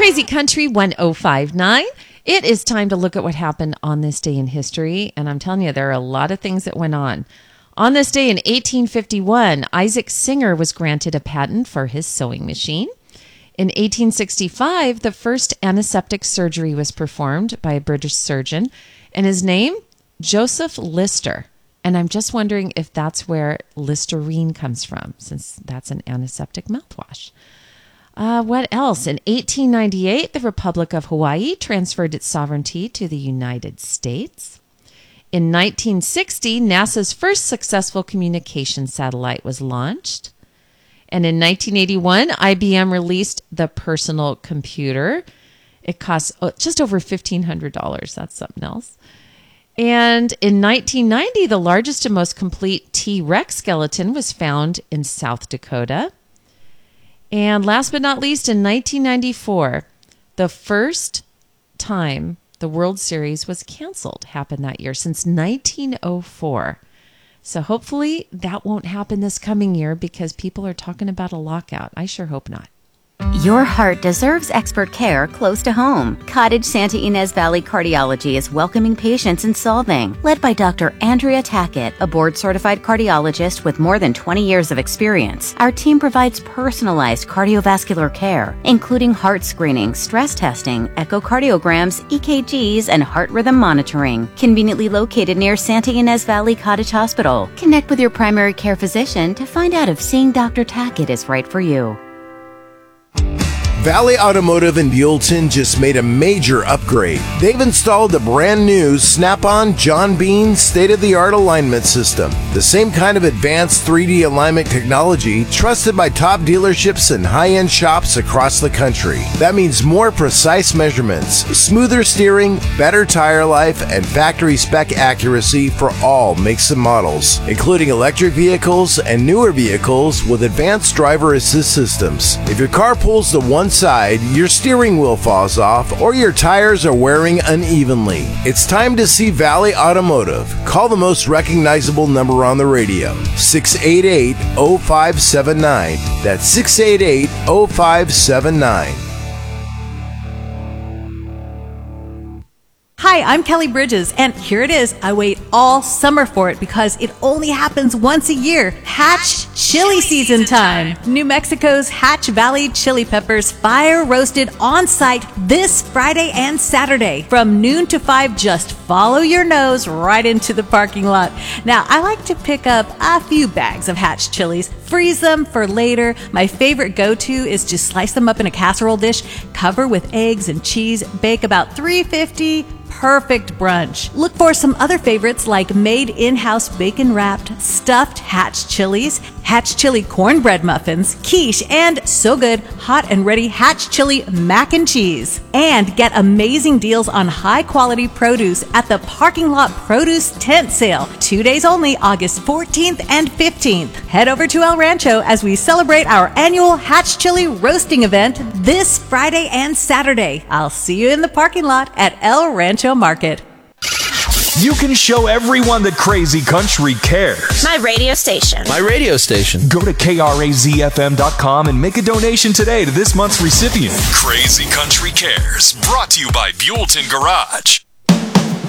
Crazy Country 1059. It is time to look at what happened on this day in history. And I'm telling you, there are a lot of things that went on. On this day in 1851, Isaac Singer was granted a patent for his sewing machine. In 1865, the first antiseptic surgery was performed by a British surgeon, and his name, Joseph Lister. And I'm just wondering if that's where Listerine comes from, since that's an antiseptic mouthwash. What else? In 1898, the Republic of Hawaii transferred its sovereignty to the United States. In 1960, NASA's first successful communication satellite was launched. And in 1981, IBM released the personal computer. It costs just over $1,500. That's something else. And in 1990, the largest and most complete T-Rex skeleton was found in South Dakota. And last but not least, in 1994, the first time the World Series was canceled happened that year, since 1904. So hopefully that won't happen this coming year because people are talking about a lockout. I sure hope not. Your heart deserves expert care close to home. Cottage Santa Ynez Valley Cardiology is welcoming patients in Solvang. Led by Dr. Andrea Tackett, a board-certified cardiologist with more than 20 years of experience, our team provides personalized cardiovascular care, including heart screening, stress testing, echocardiograms, EKGs, and heart rhythm monitoring. Conveniently located near Santa Ynez Valley Cottage Hospital. Connect with your primary care physician to find out if seeing Dr. Tackett is right for you. Valley Automotive in Buellton just made a major upgrade. They've installed the brand new Snap-on John Bean state-of-the-art alignment system. The same kind of advanced 3D alignment technology trusted by top dealerships and high-end shops across the country. That means more precise measurements, smoother steering, better tire life, and factory spec accuracy for all makes and models, including electric vehicles and newer vehicles with advanced driver assist systems. If your car pulls to one side, your steering wheel falls off, or your tires are wearing unevenly, it's time to see Valley Automotive. Call the most recognizable number on the radio, 688-0579. That's 688-0579. Hi, I'm Kelly Bridges, and here it is. I wait all summer for it because it only happens once a year. Hatch Chili season time. New Mexico's Hatch Valley chili peppers fire roasted on site this Friday and Saturday from noon to 5. Just follow your nose right into the parking lot. Now, I like to pick up a few bags of Hatch chilies, freeze them for later. My favorite go-to is just slice them up in a casserole dish, cover with eggs and cheese, bake about 350. Perfect brunch. Look for some other favorites like made in-house bacon-wrapped stuffed Hatch chilies, Hatch chili cornbread muffins, quiche, and so good, hot and ready Hatch chili mac and cheese. And get amazing deals on high-quality produce at the Parking Lot Produce Tent Sale. 2 days only, August 14th and 15th. Head over to El Rancho as we celebrate our annual Hatch Chili roasting event this Friday and Saturday. I'll see you in the parking lot at El Rancho Market. You can show everyone that Crazy Country cares. My radio station. My radio station. Go to KRAZFM.com and make a donation today to this month's recipient. Crazy Country Cares, brought to you by Buellton Garage.